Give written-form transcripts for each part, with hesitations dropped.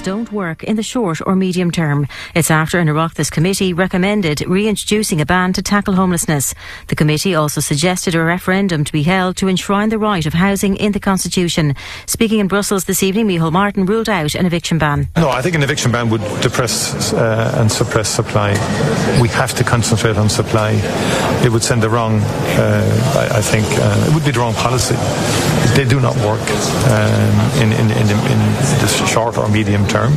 don't work in the short or medium term. It's after an Oireachtas committee recommended reintroducing a ban to tackle homelessness. The committee also suggested a referendum to be held to enshrine the right of housing in the Constitution. Speaking in Brussels this evening, Micheál Martin ruled out an eviction ban. No, I think an eviction ban would depress and suppress supply. We have to concentrate on supply. It would send the wrong, it would be the wrong policy. They do not work in the short or medium term.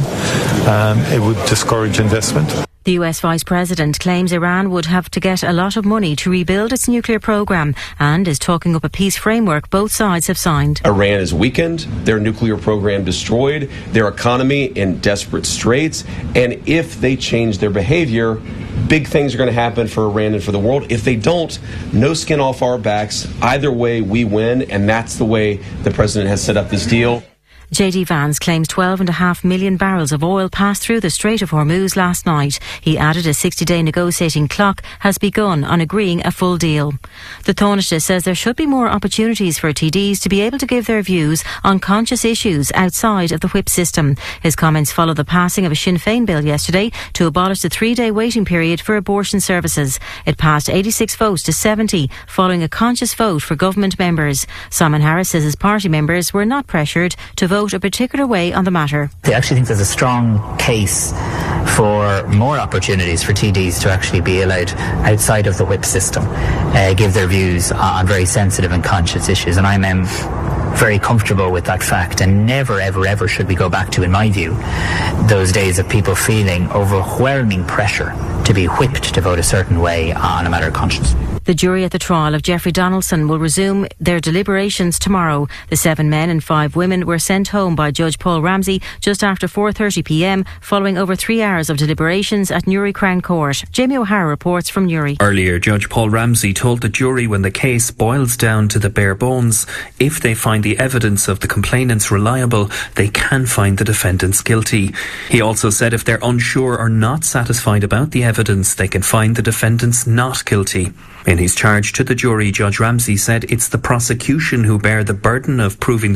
It would discourage investment. The US Vice President claims Iran would have to get a lot of money to rebuild its nuclear programme and is talking up a peace framework both sides have signed. Iran is weakened, their nuclear program destroyed, their economy in desperate straits, and if they change their behaviour, big things are going to happen for Iran and for the world. If they don't, no skin off our backs. Either way, we win, and that's the way the President has set up this deal. JD Vance claims 12.5 million barrels of oil passed through the Strait of Hormuz last night. He added a 60-day negotiating clock has begun on agreeing a full deal. The Taoiseach says there should be more opportunities for TDs to be able to give their views on conscious issues outside of the whip system. His comments follow the passing of a Sinn Féin bill yesterday to abolish the 3-day waiting period for abortion services. It passed 86 votes to 70 following a conscious vote for government members. Simon Harris says his party members were not pressured to vote a particular way on the matter. I actually think there's a strong case for more opportunities for TDs to actually be allowed outside of the whip system, give their views on very sensitive and conscious issues, and I'm very comfortable with that fact, and never ever ever should we go back to, in my view, those days of people feeling overwhelming pressure to be whipped to vote a certain way on a matter of conscience. The jury at the trial of Jeffrey Donaldson will resume their deliberations tomorrow. The 7 men and 5 women were sent home by Judge Paul Ramsey just after 4:30pm following over 3 hours of deliberations at Newry Crown Court. Jamie O'Hara reports from Newry. Earlier, Judge Paul Ramsey told the jury when the case boils down to the bare bones, if they find the evidence of the complainants reliable, they can find the defendants guilty. He also said if they're unsure or not satisfied about the evidence, they can find the defendants not guilty. In his charge to the jury, Judge Ramsey said it's the prosecution who bear the burden of proving